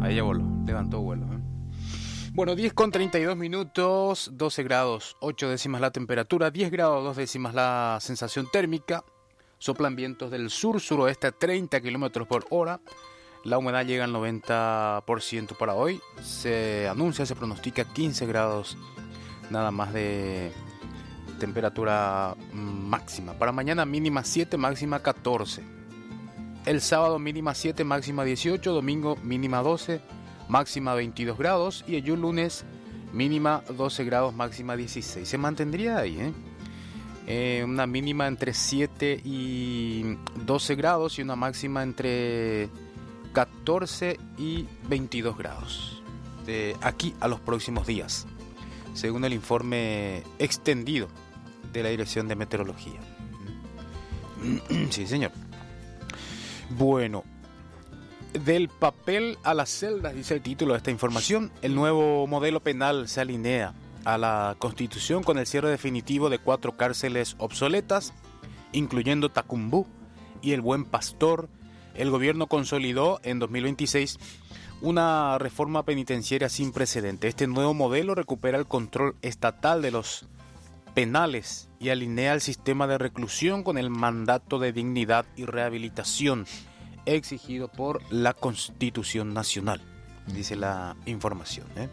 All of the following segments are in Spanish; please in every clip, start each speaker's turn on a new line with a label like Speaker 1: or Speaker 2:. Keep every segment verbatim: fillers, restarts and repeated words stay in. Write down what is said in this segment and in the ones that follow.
Speaker 1: Ahí ya voló, levantó vuelo. ¿eh? Bueno, diez con treinta y dos minutos, doce grados, ocho décimas la temperatura, diez grados, dos décimas la sensación térmica. Soplan vientos del sur-suroeste a treinta kilómetros por hora. La humedad llega al noventa por ciento para hoy. Se anuncia, se pronostica quince grados nada más de temperatura máxima. Para mañana mínima siete, máxima catorce. El sábado mínima siete, máxima dieciocho. Domingo mínima doce, máxima veintidós grados. Y el lunes mínima doce grados, máxima dieciséis. Se mantendría ahí, ¿eh? Eh, una mínima entre siete y doce grados y una máxima entre catorce y veintidós grados. De aquí a los próximos días, según el informe extendido de la Dirección de Meteorología. Sí, señor. Bueno, del papel a las celdas, dice el título de esta información. El nuevo modelo penal se alinea a la Constitución con el cierre definitivo de cuatro cárceles obsoletas, incluyendo Tacumbú y El Buen Pastor. El gobierno consolidó en dos mil veintiséis una reforma penitenciaria sin precedente. Este nuevo modelo recupera el control estatal de los penales y alinea el sistema de reclusión con el mandato de dignidad y rehabilitación exigido por la Constitución Nacional, dice la información, ¿eh?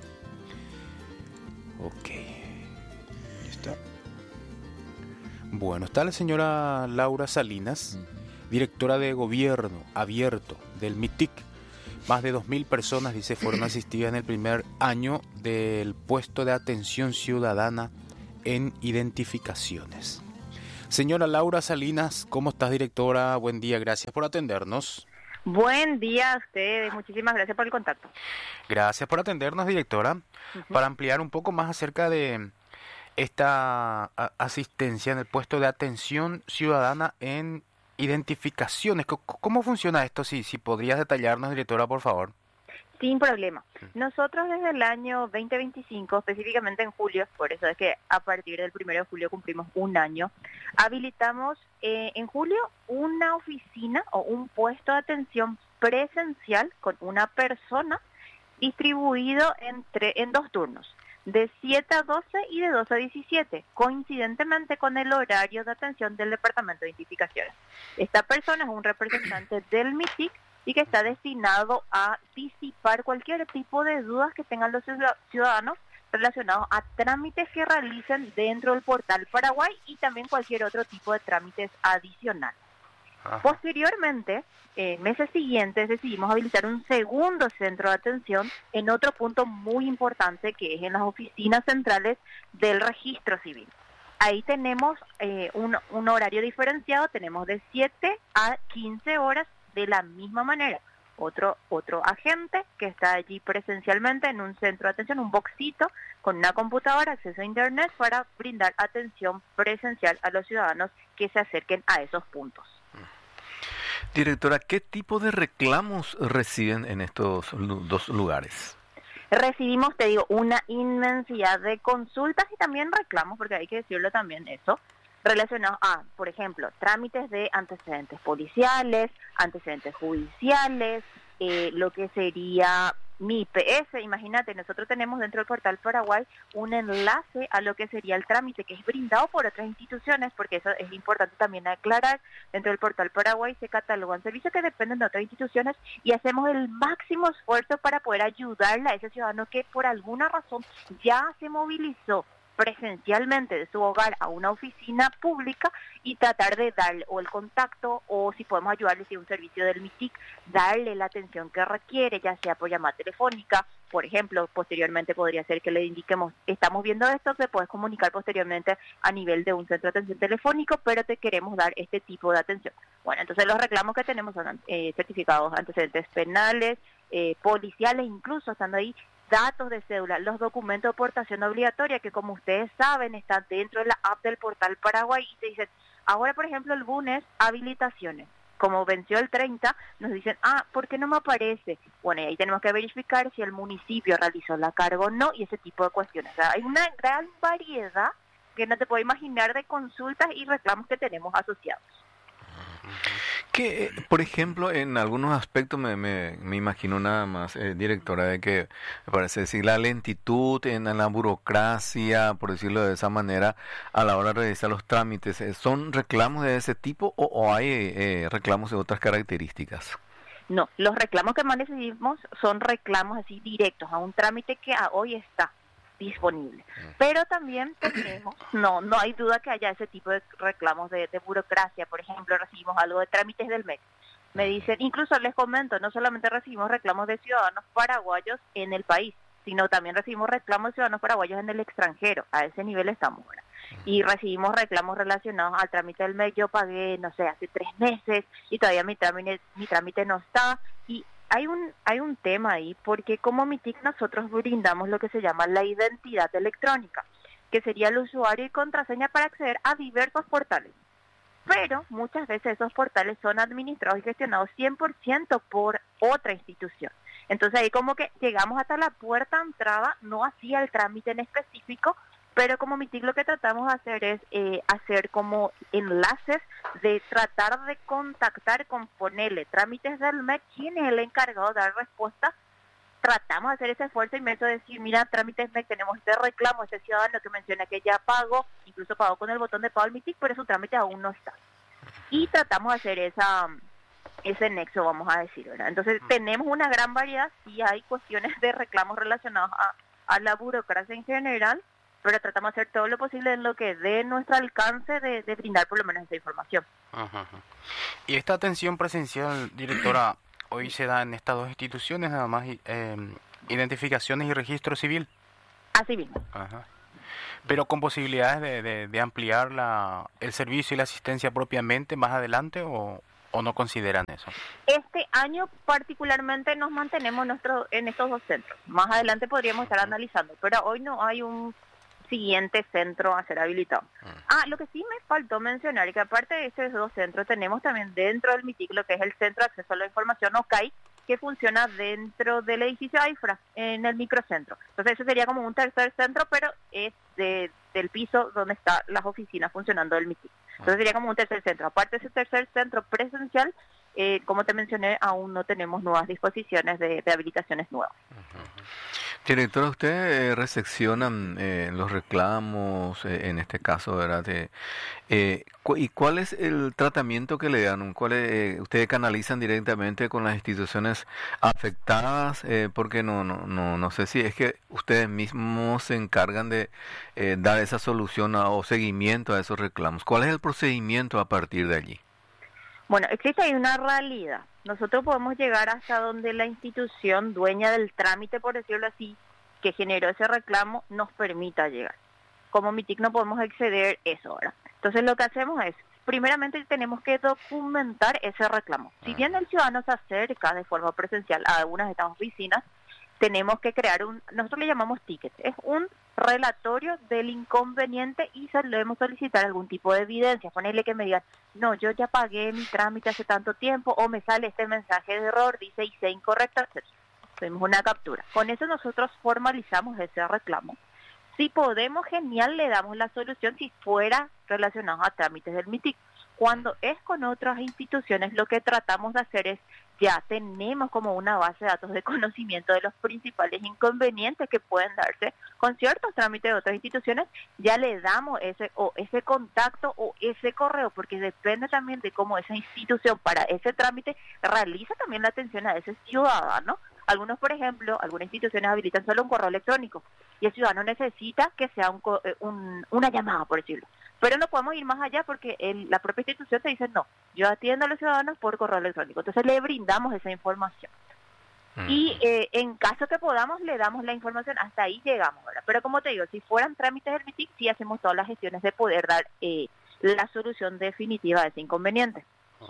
Speaker 1: Ok. Ahí está. Bueno, está la señora Laura Salinas, directora de Gobierno Abierto del MITIC. Más de dos mil personas, dice, fueron asistidas en el primer año del puesto de atención ciudadana en identificaciones. Señora Laura Salinas, ¿cómo estás, directora? Buen día, gracias por atendernos.
Speaker 2: Buen día a ustedes, muchísimas gracias por el contacto.
Speaker 1: Gracias por atendernos, directora. Uh-huh. Para ampliar un poco más acerca de esta asistencia en el puesto de atención ciudadana en identificaciones, ¿cómo funciona esto? Si, si podrías detallarnos, directora, por favor.
Speaker 2: Sin problema. Nosotros desde el año veinte veinticinco, específicamente en julio, por eso es que a partir del primero de julio cumplimos un año, habilitamos eh, en julio una oficina o un puesto de atención presencial con una persona distribuido entre, en dos turnos, de siete a doce y de doce a diecisiete, coincidentemente con el horario de atención del Departamento de Identificaciones. Esta persona es un representante del MITIC y que está destinado a disipar cualquier tipo de dudas que tengan los ciudadanos relacionados a trámites que realicen dentro del portal Paraguay y también cualquier otro tipo de trámites adicional. Ajá. Posteriormente, eh, meses siguientes, decidimos habilitar un segundo centro de atención en otro punto muy importante, que es en las oficinas centrales del registro civil. Ahí tenemos eh, un, un horario diferenciado, tenemos de siete a quince horas de la misma manera. Otro, otro agente que está allí presencialmente en un centro de atención, un boxito con una computadora, acceso a internet para brindar atención presencial a los ciudadanos que se acerquen a esos puntos.
Speaker 3: Directora, ¿qué tipo de reclamos reciben en estos dos lugares?
Speaker 2: Recibimos, te digo, una inmensidad de consultas y también reclamos, porque hay que decirlo también eso, relacionados a, por ejemplo, trámites de antecedentes policiales, antecedentes judiciales, eh, lo que sería mi I P S. Imagínate, nosotros tenemos dentro del portal Paraguay un enlace a lo que sería el trámite que es brindado por otras instituciones, porque eso es importante también aclarar. Dentro del portal Paraguay se catalogan servicios que dependen de otras instituciones y hacemos el máximo esfuerzo para poder ayudarle a ese ciudadano que por alguna razón ya se movilizó presencialmente de su hogar a una oficina pública y tratar de darle o el contacto o si podemos ayudarle si es un servicio del MITIC, darle la atención que requiere, ya sea por llamada telefónica, por ejemplo, posteriormente podría ser que le indiquemos, estamos viendo esto, te puedes comunicar posteriormente a nivel de un centro de atención telefónico, pero te queremos dar este tipo de atención. Bueno, entonces los reclamos que tenemos son eh, certificados antecedentes penales, eh, policiales, incluso estando ahí, datos de cédula, los documentos de portación obligatoria que como ustedes saben están dentro de la app del portal Paraguay y te dicen, ahora por ejemplo el lunes, habilitaciones, como venció el treinta, nos dicen, ah, ¿por qué no me aparece? Bueno, y ahí tenemos que verificar si el municipio realizó la carga o no y ese tipo de cuestiones. O sea, hay una gran variedad que no te puedo imaginar de consultas y reclamos que tenemos asociados.
Speaker 3: Que, por ejemplo, en algunos aspectos me, me, me imagino nada más, eh, directora, de que me parece decir la lentitud en, en la burocracia, por decirlo de esa manera, a la hora de realizar los trámites, eh, ¿son reclamos de ese tipo o, o hay eh, reclamos de otras características?
Speaker 2: No, los reclamos que más recibimos son reclamos así directos a un trámite que a hoy está disponible. Pero también tenemos, no no hay duda que haya ese tipo de reclamos de, de burocracia. Por ejemplo, recibimos algo de trámites del M E C. Me dicen, incluso les comento, no solamente recibimos reclamos de ciudadanos paraguayos en el país, sino también recibimos reclamos de ciudadanos paraguayos en el extranjero. A ese nivel estamos ahora. Y recibimos reclamos relacionados al trámite del M E C. Yo pagué, no sé, hace tres meses y todavía mi trámite, mi trámite no está. Y hay un hay un tema ahí, porque como MITIC nosotros brindamos lo que se llama la identidad electrónica, que sería el usuario y contraseña para acceder a diversos portales. Pero muchas veces esos portales son administrados y gestionados cien por ciento por otra institución. Entonces ahí como que llegamos hasta la puerta de entrada, no hacía el trámite en específico, pero como MITIC lo que tratamos de hacer es eh, hacer como enlaces de tratar de contactar con ponerle trámites del M E C, quien es el encargado de dar respuesta. Tratamos de hacer ese esfuerzo inmenso de decir, mira, trámites M E C, tenemos este reclamo, este ciudadano que menciona que ya pagó, incluso pagó con el botón de pago del MITIC, pero su trámite aún no está. Y tratamos de hacer esa ese nexo, vamos a decir, ¿verdad? Entonces tenemos una gran variedad, sí hay cuestiones de reclamos relacionados a, a la burocracia en general, pero tratamos de hacer todo lo posible en lo que dé nuestro alcance de, de brindar por lo menos esa información.
Speaker 1: Ajá, ajá. Y esta atención presencial, directora, hoy se da en estas dos instituciones, nada más, eh, identificaciones y registro civil.
Speaker 2: Así mismo.
Speaker 1: Ajá. Pero con posibilidades de, de, de ampliar la, el servicio y la asistencia propiamente más adelante, o, o no consideran eso.
Speaker 2: Este año particularmente nos mantenemos nuestro, en estos dos centros. Más adelante podríamos estar analizando, pero hoy no hay un siguiente centro a ser habilitado. Ah, lo que sí me faltó mencionar, que aparte de estos dos centros, tenemos también dentro del MITIC lo que es el Centro de Acceso a la Información, O C A I, que funciona dentro del edificio AIFRA, en el microcentro. Entonces eso sería como un tercer centro, pero es de, del piso donde están las oficinas funcionando del MITIC. Entonces sería como un tercer centro. Aparte de ese tercer centro presencial, eh, como te mencioné, aún no tenemos nuevas disposiciones de, de habilitaciones nuevas.
Speaker 3: Directora, ¿usted eh, recepciona eh, los reclamos, eh, en este caso, verdad? De, eh, cu ¿Y cuál es el tratamiento que le dan? ¿Cuál es, eh, ¿Ustedes canalizan directamente con las instituciones afectadas? Eh, porque no, no, no, no sé si es que ustedes mismos se encargan de eh, dar esa solución a, o seguimiento a esos reclamos. ¿Cuál es el procedimiento a partir de allí?
Speaker 2: Bueno, existe ahí una realidad. Nosotros podemos llegar hasta donde la institución dueña del trámite, por decirlo así, que generó ese reclamo, nos permita llegar. Como MITIC no podemos exceder eso ahora. Entonces lo que hacemos es, primeramente tenemos que documentar ese reclamo. Si bien el ciudadano se acerca de forma presencial a algunas de estas oficinas, tenemos que crear un, nosotros le llamamos ticket, es un relatorio del inconveniente y debemos solicitar algún tipo de evidencia, ponerle que me digan, no, yo ya pagué mi trámite hace tanto tiempo, o me sale este mensaje de error, dice I C incorrecto, etcétera. Tenemos una captura. Con eso nosotros formalizamos ese reclamo. Si podemos, genial, le damos la solución si fuera relacionado a trámites del MITIC. Cuando es con otras instituciones, lo que tratamos de hacer es, ya tenemos como una base de datos de conocimiento de los principales inconvenientes que pueden darse con ciertos trámites de otras instituciones, ya le damos ese o ese contacto o ese correo, porque depende también de cómo esa institución para ese trámite realiza también la atención a ese ciudadano. Algunos, por ejemplo, algunas instituciones habilitan solo un correo electrónico y el ciudadano necesita que sea un, un, una llamada, por decirlo. Pero no podemos ir más allá porque el, la propia institución te dice, no, yo atiendo a los ciudadanos por correo electrónico. Entonces le brindamos esa información. Uh-huh. Y eh, en caso que podamos, le damos la información, hasta ahí llegamos, ¿verdad? Pero como te digo, si fueran trámites del MITIC, sí hacemos todas las gestiones de poder dar eh, la solución definitiva a ese inconveniente.
Speaker 1: Uh-huh.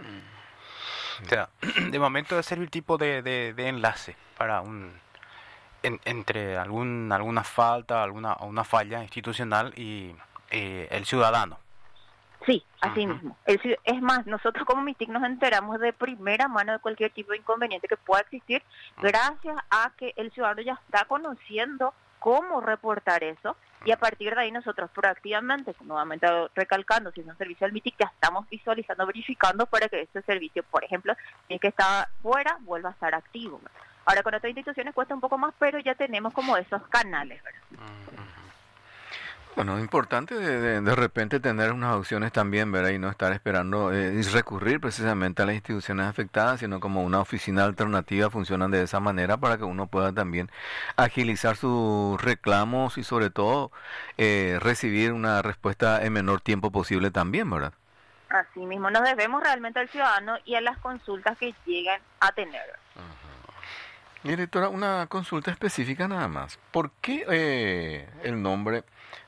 Speaker 1: O sea, de momento debe servir tipo de, de, de enlace para un en, entre algún alguna falta, alguna una falla institucional y eh, el ciudadano.
Speaker 2: Sí, así
Speaker 1: uh-huh.
Speaker 2: mismo. El, es más, nosotros como MITIC nos enteramos de primera mano de cualquier tipo de inconveniente que pueda existir, uh-huh. gracias a que el ciudadano ya está conociendo cómo reportar eso Y a partir de ahí nosotros proactivamente, nuevamente recalcando, si es un servicio del MITIC, ya estamos visualizando, verificando para que este servicio, por ejemplo, si es que está fuera, vuelva a estar activo. Ahora con otras instituciones cuesta un poco más, pero ya tenemos como esos canales, ¿verdad?
Speaker 3: Bueno, es importante de, de, de repente tener unas opciones también, ¿verdad? Y no estar esperando eh, y recurrir precisamente a las instituciones afectadas, sino como una oficina alternativa funcionan de esa manera para que uno pueda también agilizar sus reclamos y sobre todo eh, recibir una respuesta en menor tiempo posible también, ¿verdad?
Speaker 2: Así mismo, nos debemos realmente al ciudadano y a las consultas que llegan a tener.
Speaker 3: Directora, una consulta específica nada más. ¿Por qué eh, el nombre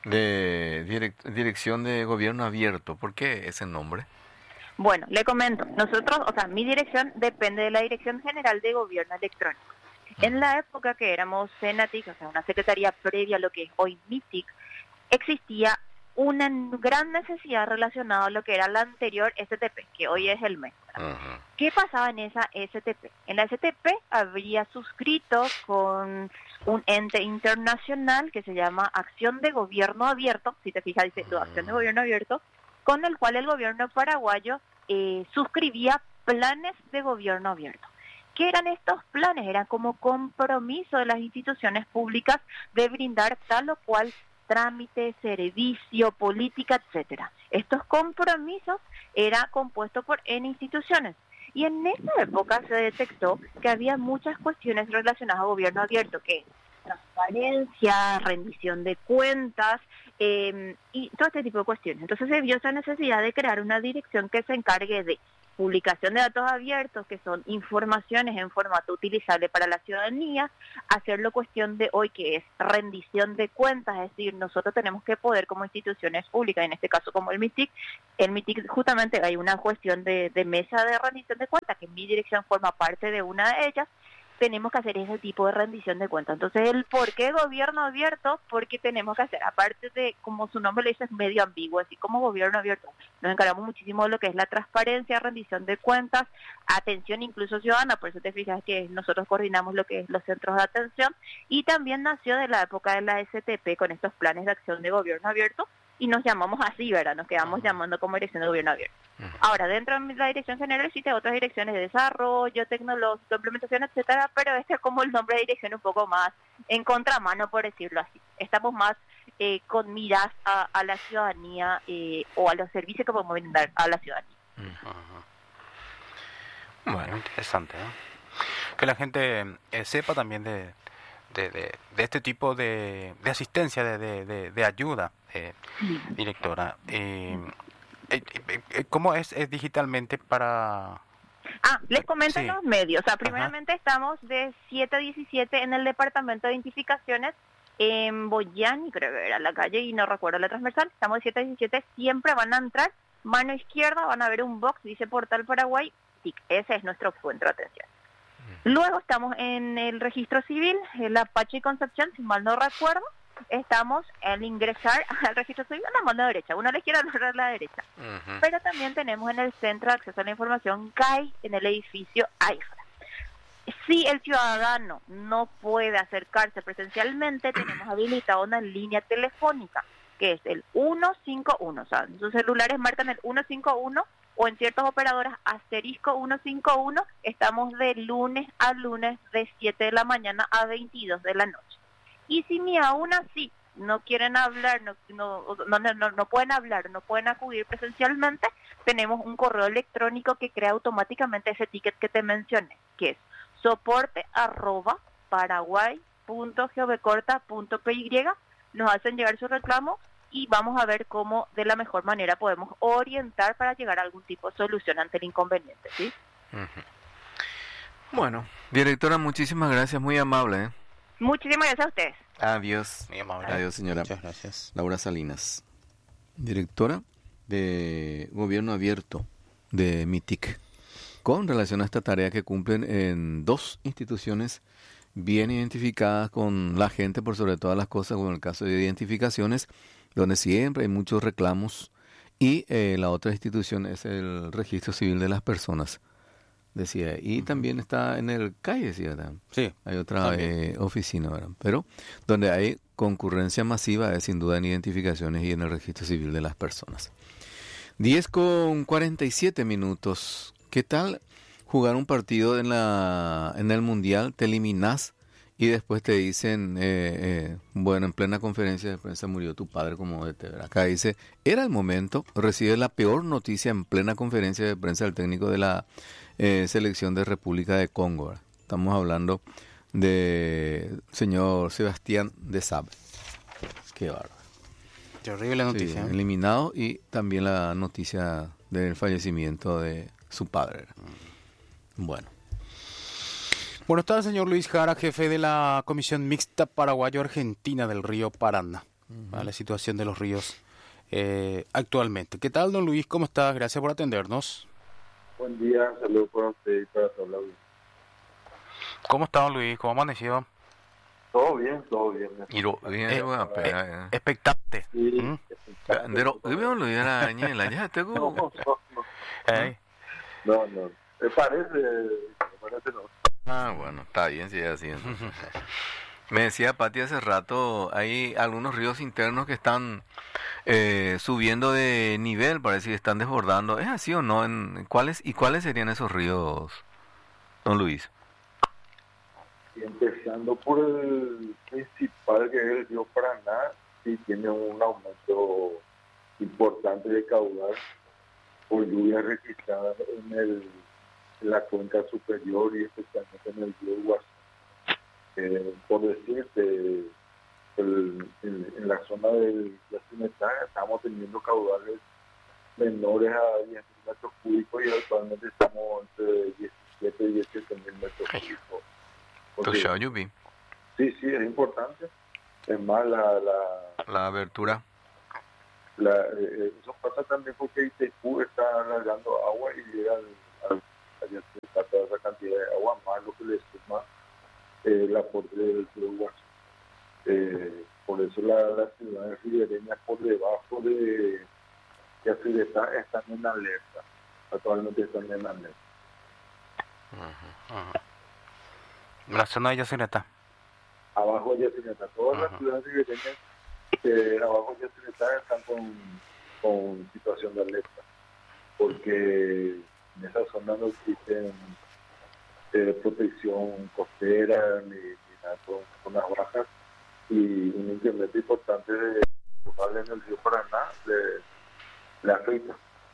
Speaker 3: de direct, Dirección de Gobierno Abierto? ¿Por qué ese nombre?
Speaker 2: Bueno, le comento. Nosotros, o sea, mi dirección depende de la Dirección General de Gobierno Electrónico. En la época que éramos Senatic, o sea, una secretaría previa a lo que es hoy MITIC, existía una gran necesidad relacionada a lo que era la anterior S T P, que hoy es el M E S. Uh-huh. ¿Qué pasaba en esa S T P? En la S T P habría suscrito con un ente internacional que se llama Acción de Gobierno Abierto, si te fijas dice uh-huh. Acción de Gobierno Abierto, con el cual el gobierno paraguayo eh, suscribía planes de gobierno abierto. ¿Qué eran estos planes? Eran como compromiso de las instituciones públicas de brindar tal o cual trámite, servicio, política, etcétera. Estos compromisos eran compuestos por N instituciones. Y en esa época se detectó que había muchas cuestiones relacionadas a gobierno abierto, que es transparencia, rendición de cuentas, eh, y todo este tipo de cuestiones. Entonces se vio esa necesidad de crear una dirección que se encargue de publicación de datos abiertos, que son informaciones en formato utilizable para la ciudadanía, hacerlo cuestión de hoy, que es rendición de cuentas, es decir, nosotros tenemos que poder como instituciones públicas, en este caso como el MITIC, el MITIC justamente hay una cuestión de, de mesa de rendición de cuentas, que mi dirección forma parte de una de ellas, tenemos que hacer ese tipo de rendición de cuentas. Entonces, ¿el por qué gobierno abierto? Porque tenemos que hacer, aparte de, como su nombre le dice, es medio ambiguo, así como gobierno abierto, nos encargamos muchísimo de lo que es la transparencia, rendición de cuentas, atención incluso ciudadana, por eso te fijas que nosotros coordinamos lo que es los centros de atención, y también nació de la época de la S T P con estos planes de acción de gobierno abierto, y nos llamamos así, ¿verdad? Nos quedamos llamando como Dirección de Gobierno Abierto. Uh-huh. Ahora, dentro de la Dirección General existen otras direcciones de desarrollo, tecnológico, implementación, etcétera, pero este es como el nombre de dirección un poco más en contramano, por decirlo así. Estamos más eh, con miras a, a la ciudadanía eh, o a los servicios que podemos brindar a la ciudadanía.
Speaker 1: Uh-huh. Bueno, interesante, ¿no? Que la gente eh, sepa también de... De, de, de este tipo de, de asistencia, de, de, de, de ayuda, eh, directora. Eh, eh, eh, ¿Cómo es, es digitalmente para...?
Speaker 2: Ah, les comento
Speaker 1: sí.
Speaker 2: los medios. O sea, primeramente Ajá. estamos de siete a diecisiete en el departamento de identificaciones en Boyani, creo que era la calle, y no recuerdo la transversal. Estamos de siete a diecisiete, siempre van a entrar, mano izquierda, van a ver un box, dice Portal Paraguay, T I C. Ese es nuestro centro de atención. Luego estamos en el registro civil, el Apache y Concepción, si mal no recuerdo. Estamos al ingresar al registro civil a la mano derecha, uno a la izquierda, otro a la derecha. Uh-huh. Pero también tenemos en el Centro de Acceso a la Información C A I, en el edificio A I F R A. Si el ciudadano no puede acercarse presencialmente, tenemos habilitada una línea telefónica, que es el ciento cincuenta y uno. O sea, sus celulares marcan el ciento cincuenta y uno, o en ciertas operadoras asterisco ciento cincuenta y uno, estamos de lunes a lunes de siete de la mañana a veintidós de la noche. Y si ni aún así no quieren hablar, no, no, no, no, no pueden hablar, no pueden acudir presencialmente, tenemos un correo electrónico que crea automáticamente ese ticket que te mencioné, que es soporte arroba paraguay punto gobcorta punto py. Nos hacen llegar su reclamo y vamos a ver cómo de la mejor manera podemos orientar para llegar a algún tipo de solución ante el inconveniente, ¿sí?
Speaker 3: Uh-huh. Bueno, directora, muchísimas gracias, muy amable, ¿eh?
Speaker 2: Muchísimas gracias a ustedes.
Speaker 3: Adiós.
Speaker 1: Muy amable.
Speaker 3: Adiós, señora.
Speaker 1: Muchas gracias.
Speaker 3: Laura Salinas, directora de Gobierno Abierto de MITIC, con relación a esta tarea que cumplen en dos instituciones bien identificadas con la gente, por sobre todas las cosas, como en el caso de identificaciones, donde siempre hay muchos reclamos, y eh, la otra institución es el Registro Civil de las Personas, decía, y uh-huh. también está en el C A I, decía, ¿verdad?
Speaker 1: Sí.
Speaker 3: Hay otra eh, oficina, ¿verdad? Pero donde hay concurrencia masiva es sin duda en identificaciones y en el registro civil de las personas. diez con cuarenta y siete minutos. ¿Qué tal jugar un partido en, la, en el Mundial? Te eliminás y después te dicen, eh, eh, bueno, en plena conferencia de prensa murió tu padre como de T V. Acá dice, era el momento, recibe la peor noticia en plena conferencia de prensa del técnico de la eh, selección de República de Congo. ¿Verdad? Estamos hablando de señor Sebastián de Sable. Qué bárbaro.
Speaker 1: Terrible noticia.
Speaker 3: Sí, eliminado, y también la noticia del fallecimiento de su padre. Bueno.
Speaker 1: Bueno, está el señor Luis Jara, jefe de la Comisión Mixta Paraguayo-Argentina del río Paraná. Uh-huh. La situación de los ríos eh, actualmente. ¿Qué tal, don Luis? ¿Cómo estás? Gracias por atendernos.
Speaker 4: Buen día, saludos para usted y para toda la audiencia.
Speaker 1: ¿Cómo está, don Luis? ¿Cómo amaneció?
Speaker 4: Todo bien, todo bien.
Speaker 3: Y lo bien, eh, bueno,
Speaker 1: eh, eh, expectante.
Speaker 4: Sí,
Speaker 1: ¿Mm?
Speaker 4: expectante.
Speaker 3: Pero, ¿veo lo de la añela? Ya te
Speaker 4: No, no, no.
Speaker 1: ¿Eh?
Speaker 4: No, no. Me parece, me parece no.
Speaker 3: Ah, bueno, está bien, sigue así. Entonces. Me decía Pati hace rato, hay algunos ríos internos que están eh, subiendo de nivel, parece que están desbordando. ¿Es así o no? ¿En cuáles y cuáles serían esos ríos, don Luis?
Speaker 4: Y empezando por el principal, que es el río Paraná, sí tiene un aumento importante de caudal por lluvias registradas en, el, en la cuenca superior y especialmente en el río Iguazú. Eh, por decirte, el, el, en la zona del Yacinetá estamos teniendo caudales menores a diez mil metros cúbicos y actualmente estamos entre diecisiete y diecisiete mil metros cúbicos. Porque, sí, sí, es importante. Es más, la... La,
Speaker 3: la abertura.
Speaker 4: La, eh, eso pasa también porque Itaipú está alargando agua y llega al, al, a toda esa cantidad de agua, más lo que le suma eh, el aporte del río Iguazú. Eh, por eso las la ciudades ribereñas por debajo de Yacyretá están en alerta. Actualmente están en alerta.
Speaker 1: Uh-huh, uh-huh. La zona de Yacyretá.
Speaker 4: Abajo de Yacyretá. Todas uh-huh. las ciudades ribereñas eh, abajo de Yacyretá están con, con situación de alerta. Porque en esa zona no existen eh, protección costera ni, ni nada con zonas bajas, y un incremento importante de caudal en el río Paraná le, le afecta.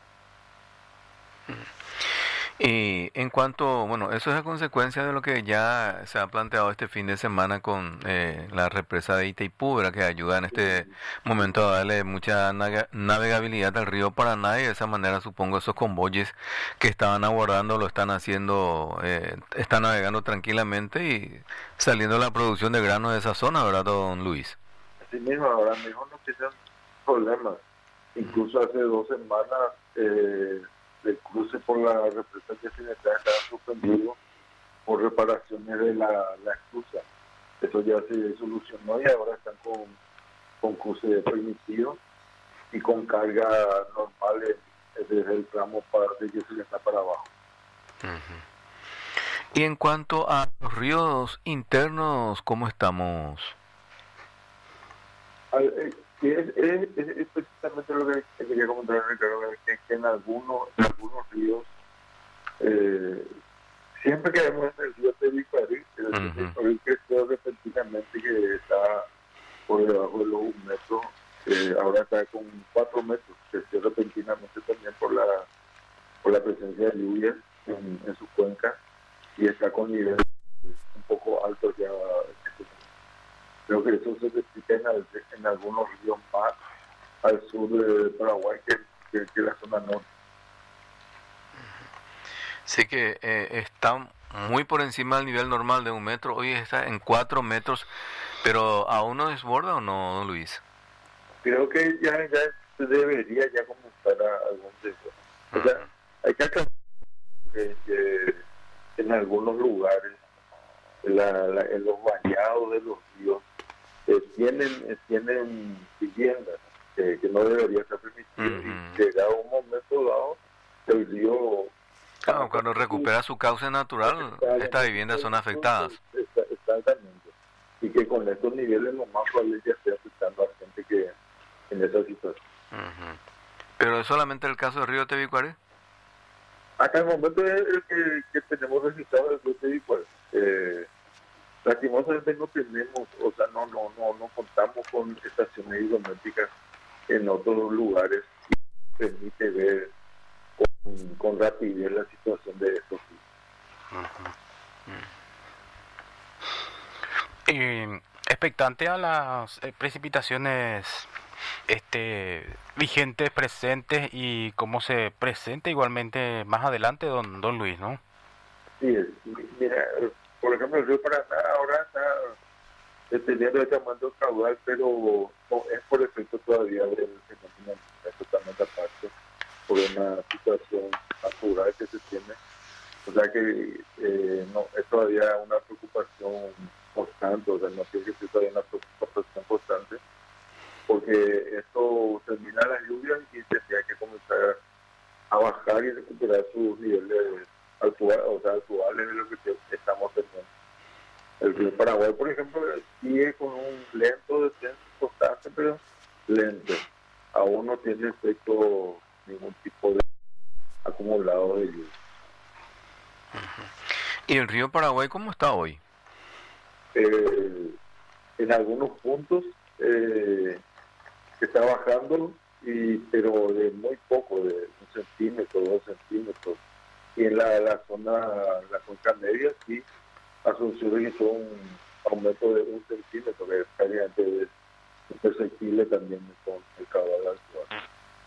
Speaker 3: Y en cuanto, bueno, eso es a consecuencia de lo que ya se ha planteado este fin de semana con eh, la represa de Itaipú, ¿verdad? Que ayuda en este sí. momento a darle mucha navegabilidad al río Paraná, y de esa manera supongo esos convoyes que estaban abordando lo están haciendo, eh, están navegando tranquilamente y saliendo la producción de grano de esa zona, ¿verdad, don Luis?
Speaker 4: Así mismo, ahora mismo no tienen problemas. Incluso hace dos semanas eh, el cruce por la represa de Yacyretá estaba suspendido por reparaciones de la, la esclusa. Eso ya se solucionó y ahora están con, con cruce permitido y con carga normal desde el tramo para, de Yacyretá para abajo.
Speaker 3: Uh-huh. Y en cuanto a los ríos internos, ¿cómo estamos?
Speaker 4: Al, eh, Es, es, es, es precisamente lo que quería comentar, Ricardo, que, que en algunos en algunos ríos, eh, siempre que vemos en el río Tebicuarí, el uh-huh. Tebicuarí creció repentinamente, que está por debajo de los un metro, eh, ahora está con cuatro metros, creció repentinamente también por la por la presencia de lluvias en, en su cuenca, y está con niveles un poco altos ya. Creo que eso se explica en, en algunos ríos más al sur de Paraguay que, que, que la zona norte.
Speaker 3: Sí que eh, está muy por encima del nivel normal de un metro. Hoy está en cuatro metros, pero ¿aún no desborda o no, don Luis?
Speaker 4: Creo que ya, ya se debería ya comenzar a algún desborde. O sea, uh-huh. hay que aclarar que, que en algunos lugares la, la, en los bañados de los ríos Eh, tienen eh, tienen viviendas eh, que no debería estar permitido, uh-huh. y llegado un momento dado el río,
Speaker 3: claro, cuando recupera su cauce natural, estas viviendas son afectadas.
Speaker 4: Exactamente, y y que con estos niveles lo más probable es que esté afectando a gente que en esa situación.
Speaker 3: Uh-huh. ¿Pero es solamente el caso del río Tebicuare?
Speaker 4: Hasta el momento es el que, que tenemos registrado el río Tebicuare. Eh, lastimosamente no tenemos, o sea, no, no, no, no contamos con estaciones hidrométricas en otros lugares y permite ver con, con rapidez la situación de estos ríos.
Speaker 1: Uh-huh. Uh-huh. Y expectante a las eh, precipitaciones este vigentes, presentes y cómo se presenta igualmente más adelante, don don Luis, ¿no?
Speaker 4: Sí, mira, por ejemplo, el río Paraná ahora está teniendo el tamaño caudal, pero no es por efecto todavía del fenómeno, es totalmente aparte, por una situación natural que se tiene. O sea que eh, no es todavía una preocupación constante, o sea, no tiene que ser todavía una preocupación constante, porque esto termina las lluvias y tendría que comenzar a bajar y recuperar sus niveles actuales, o sea, actuales de lo que estamos teniendo. El río Paraguay, por ejemplo, sigue con un lento descenso constante, pero lento. Aún no tiene efecto ningún tipo de acumulado de lluvia.
Speaker 3: ¿Y el río Paraguay cómo está hoy?
Speaker 4: Eh, en algunos puntos eh, está bajando, y pero de muy poco, de un centímetro, dos centímetros. Y en la, la zona, la cuenca media, sí, Asunción registró un aumento de un centímetro, que es prácticamente imperceptible también con el caudal actual.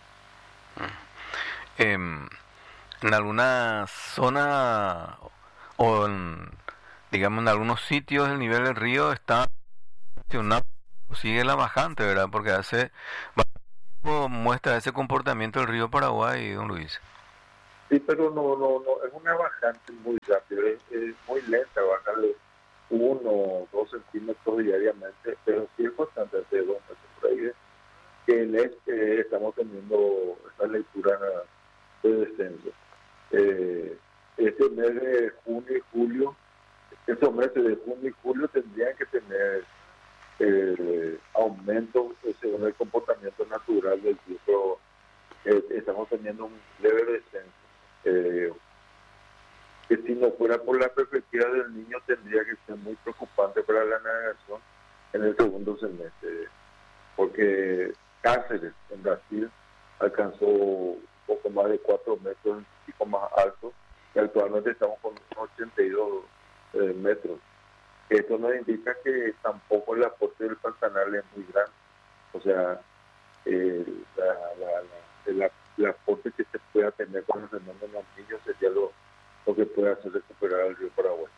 Speaker 3: Eh, en alguna zona o en, digamos en algunos sitios el nivel del río está sigue la bajante, ¿verdad? Porque hace muestra ese comportamiento del río Paraguay, don Luis.
Speaker 4: Sí, pero no, no, no, es una bajante muy rápida, es, es muy lenta, bajarle uno o dos centímetros diariamente, pero sí es constante de dos meses por ahí, que en este estamos teniendo esta lectura de descenso. Eh, este mes de junio y julio, estos meses de junio y julio tendrían que tener eh, aumento según el comportamiento natural del río, pero eh, estamos teniendo un leve descenso. Eh, que si no fuera por la perspectiva del niño tendría que ser muy preocupante para la navegación en el segundo semestre, porque Cáceres en Brasil alcanzó un poco más de cuatro metros, un pico más alto, y actualmente estamos con ochenta y dos eh, metros. Esto nos indica que tampoco el aporte del Pantanal es muy grande, o sea, eh, la, la, la, la el aporte que se pueda tener con el fenómeno de los niños sería lo, lo que puede hacer recuperar el río Paraguay.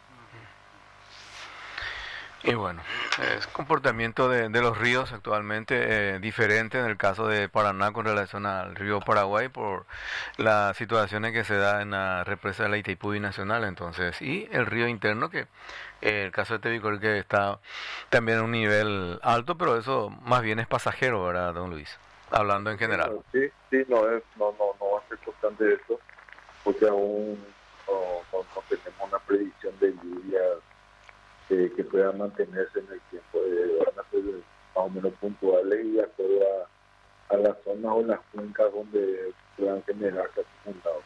Speaker 3: Y bueno, es comportamiento de, de los ríos actualmente eh, diferente en el caso de Paraná con relación al río Paraguay por las situaciones que se da en la represa de la Itaipú Binacional, entonces, y el río interno que eh, el caso de Tebicuare que está también a un nivel alto, pero eso más bien es pasajero, ¿verdad, don Luis? Hablando en general.
Speaker 4: Sí, sí, no es, no, no, no va a ser constante esto, porque aún no, no, no tenemos una predicción de lluvia eh, que pueda mantenerse en el tiempo, eh, van a ser más o menos puntuales y de acuerdo a, a las zonas o las cuencas donde puedan generarse acumulados.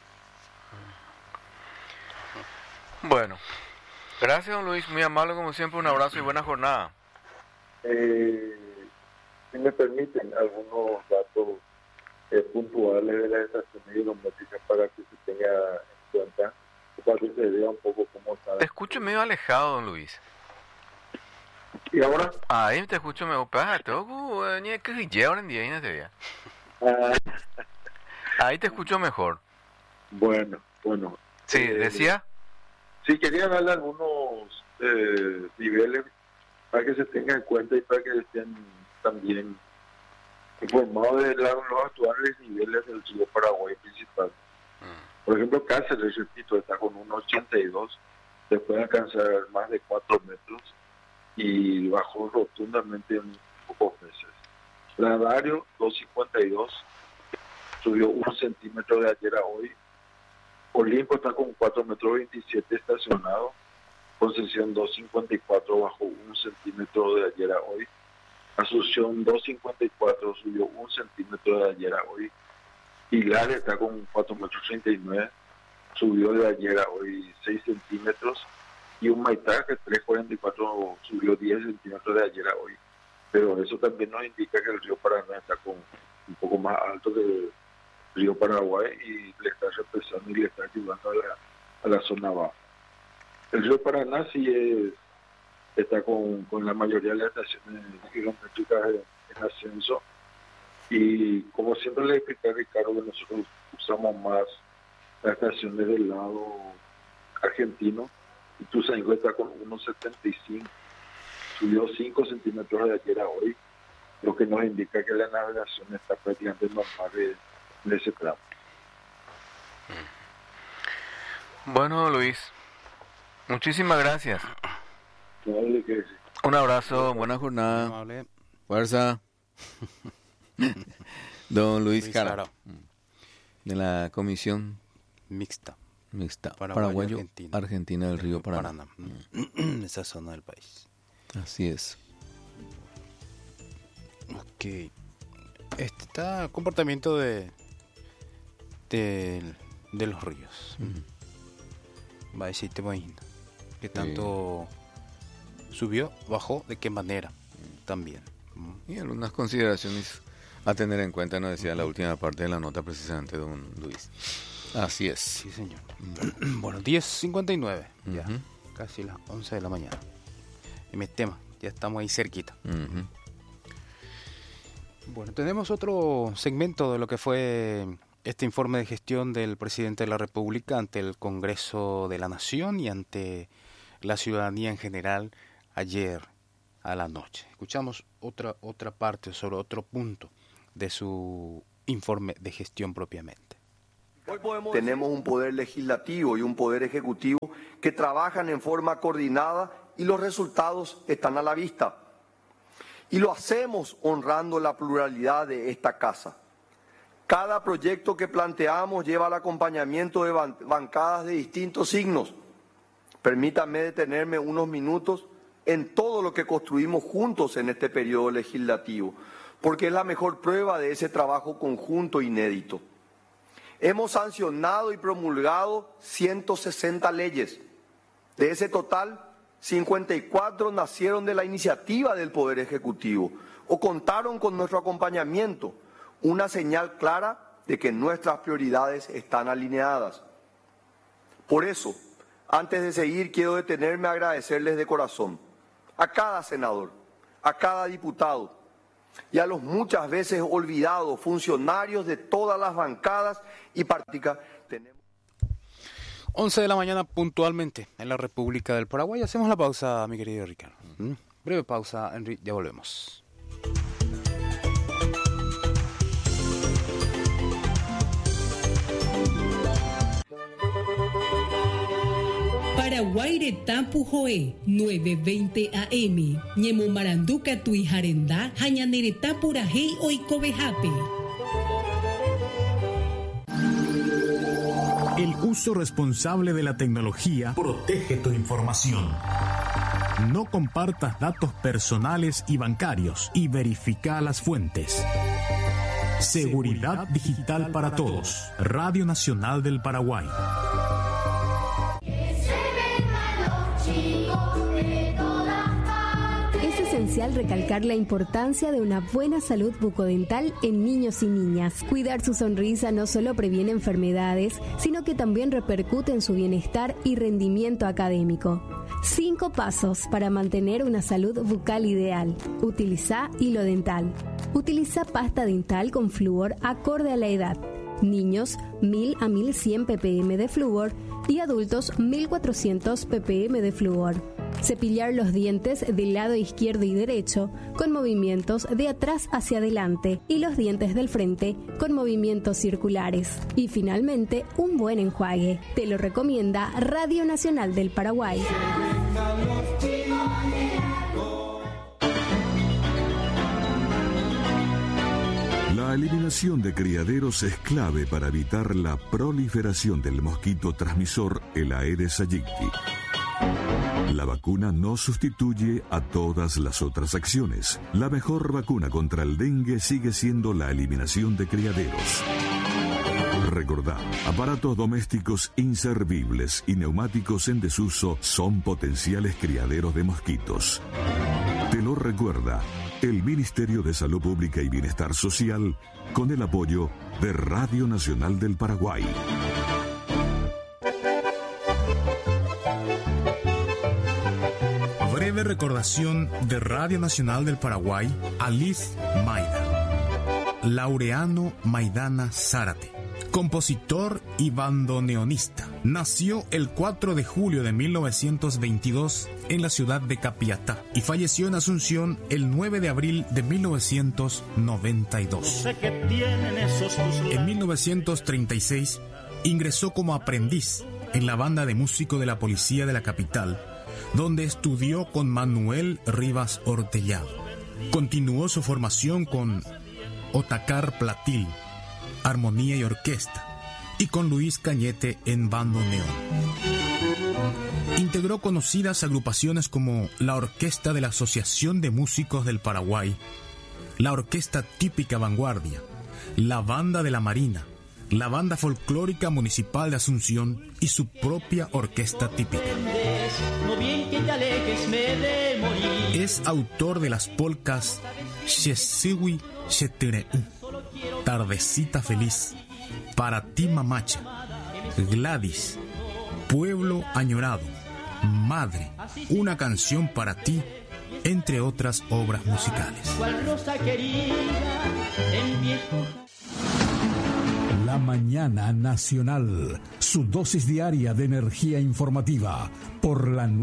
Speaker 3: Bueno, gracias don Luis, muy amable como siempre, un abrazo y buena jornada.
Speaker 4: Eh, Si me permiten algunos datos eh, puntuales de las estaciones hidrométricas para que se tenga en cuenta, para que se vea un poco cómo está.
Speaker 3: Te escucho medio alejado, don Luis.
Speaker 4: ¿Y ahora?
Speaker 3: Ahí te escucho medio pato, ni que llevan en día y no te veía. Ahí te escucho mejor.
Speaker 4: Bueno, bueno.
Speaker 3: Sí,
Speaker 4: eh,
Speaker 3: decía.
Speaker 4: Sí, quería darle algunos eh, niveles para que se tenga en cuenta y para que estén también informado de la, los actuales niveles del río Paraguay principal. Mm. Por ejemplo, Cáceres, repito, está con un ochenta y dos, después de alcanzar más de cuatro metros y bajó rotundamente en pocos meses. Ladario, dos cincuenta y dos, subió un centímetro de ayer a hoy. Olimpo está con cuatro metros veintisiete estacionado. Concepción dos cincuenta y cuatro bajó un centímetro de ayer a hoy. Asunción dos cincuenta y cuatro subió un centímetro de ayer a hoy. Pilar está con cuatro metros treinta y nueve, subió de ayer a hoy seis centímetros. Y Humaitá, que tres cuarenta y cuatro subió diez centímetros de ayer a hoy. Pero eso también nos indica que el río Paraná está con un poco más alto que el río Paraguay y le está represando y le está ayudando a la, a la zona baja. El río Paraná sí es, está con, con la mayoría de las estaciones hidrométricas en, en ascenso. Y como siempre le expliqué a Ricardo, que nosotros usamos más las estaciones del lado argentino. Ituzaingó está con uno setenta y cinco, subió cinco centímetros de ayer a hoy, lo que nos indica que la navegación está prácticamente normal de, de ese tramo.
Speaker 3: Bueno, Luis, muchísimas gracias.
Speaker 4: No hay que decir.
Speaker 3: Un abrazo, buena jornada.
Speaker 1: Amable.
Speaker 3: Fuerza. Don Luis,
Speaker 1: Luis
Speaker 3: Jara,
Speaker 1: Jara.
Speaker 3: de la Comisión
Speaker 1: Mixta.
Speaker 3: Mixta
Speaker 1: Paraguayo,
Speaker 3: Paraguayo
Speaker 1: Argentina.
Speaker 3: Argentina del Río Paraná.
Speaker 1: Paraná. Esa zona del país.
Speaker 3: Así es.
Speaker 1: Ok. Este está comportamiento de, de de los ríos.
Speaker 3: Ujú.
Speaker 1: Va a decir, te imagino. ¿Qué tanto subió, bajó, de qué manera? También.
Speaker 3: Y algunas consideraciones a tener en cuenta, nos decía la última parte de la nota precisamente don Luis. Así es.
Speaker 1: Sí, señor. Bueno, diez cincuenta y nueve. Ya.
Speaker 3: Ujú.
Speaker 1: Casi las once de la mañana. Y mi tema, ya estamos ahí cerquita.
Speaker 3: Ujú.
Speaker 1: Bueno, tenemos otro segmento de lo que fue este informe de gestión del presidente de la República ante el Congreso de la Nación y ante la ciudadanía en general ayer a la noche. Escuchamos otra otra parte sobre otro punto de su informe de gestión propiamente.
Speaker 5: Tenemos un poder legislativo y un poder ejecutivo que trabajan en forma coordinada y los resultados están a la vista. Y lo hacemos honrando la pluralidad de esta casa. Cada proyecto que planteamos lleva el acompañamiento de ban- bancadas de distintos signos. Permítanme detenerme unos minutos en todo lo que construimos juntos en este periodo legislativo, porque es la mejor prueba de ese trabajo conjunto inédito. Hemos sancionado y promulgado ciento sesenta leyes. De ese total, cincuenta y cuatro nacieron de la iniciativa del Poder Ejecutivo o contaron con nuestro acompañamiento, una señal clara de que nuestras prioridades están alineadas. Por eso, antes de seguir, quiero detenerme a agradecerles de corazón a cada senador, a cada diputado y a los muchas veces olvidados funcionarios de todas las bancadas y partidas. Tenemos...
Speaker 1: once de la mañana puntualmente en la República del Paraguay. Hacemos la pausa, mi querido Ricardo. ¿Mm? Breve pausa, Henry, ya volvemos.
Speaker 6: Paraguay Tampu Joe, nueve veinte A M. Ñemo Maranduca Tuijarendá, Jañanere Tapurajei Oikobejape.
Speaker 7: El uso responsable de la tecnología protege tu información. No compartas datos personales y bancarios y verifica las fuentes. Seguridad digital para todos. Radio Nacional del Paraguay.
Speaker 8: Es esencial recalcar la importancia de una buena salud bucodental en niños y niñas. Cuidar su sonrisa no solo previene enfermedades, sino que también repercute en su bienestar y rendimiento académico. Cinco pasos para mantener una salud bucal ideal. Utiliza hilo dental. Utiliza pasta dental con flúor acorde a la edad. Niños, mil a mil cien ppm de flúor y adultos, mil cuatrocientos ppm de flúor. Cepillar los dientes del lado izquierdo y derecho con movimientos de atrás hacia adelante y los dientes del frente con movimientos circulares. Y finalmente, un buen enjuague. Te lo recomienda Radio Nacional del Paraguay.
Speaker 9: La eliminación de criaderos es clave para evitar la proliferación del mosquito transmisor, el Aedes aegypti. La vacuna no sustituye a todas las otras acciones. La mejor vacuna contra el dengue sigue siendo la eliminación de criaderos. Recordá, aparatos domésticos inservibles y neumáticos en desuso son potenciales criaderos de mosquitos. Te lo recuerda el Ministerio de Salud Pública y Bienestar Social con el apoyo de Radio Nacional del Paraguay.
Speaker 7: Breve recordación de Radio Nacional del Paraguay a Liz Maida. Laureano Maidana Zárate, compositor y bandoneonista. Nació el cuatro de julio de mil novecientos veintidós en la ciudad de Capiatá y falleció en Asunción el nueve de abril de mil novecientos noventa y dos. En mil novecientos treinta y seis ingresó como aprendiz en la banda de músico de la policía de la capital, donde estudió con Manuel Rivas Hortellado. Continuó su formación con Otakar Platil, armonía y orquesta, y con Luis Cañete en bandoneón. Integró conocidas agrupaciones como la Orquesta de la Asociación de Músicos del Paraguay, la Orquesta Típica Vanguardia, la Banda de la Marina, la Banda Folclórica Municipal de Asunción y su propia orquesta típica. Es autor de las polcas Shesiwi Shetireu, Tardecita Feliz, Para ti Mamacha, Gladys, Pueblo Añorado, Madre, Una Canción para ti, entre otras obras musicales.
Speaker 10: La Mañana Nacional, su dosis diaria de energía informativa por la